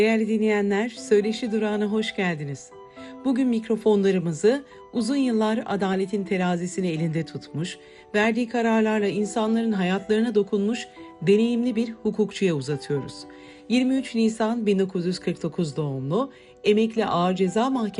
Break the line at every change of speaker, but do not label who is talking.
Değerli dinleyenler, Söyleşi Durağı'na hoş geldiniz. Bugün mikrofonlarımızı uzun yıllar adaletin terazisini elinde tutmuş, verdiği kararlarla insanların hayatlarına dokunmuş deneyimli bir hukukçuya uzatıyoruz. 23 Nisan 1949 doğumlu, emekli Ağır Ceza Mahkemesi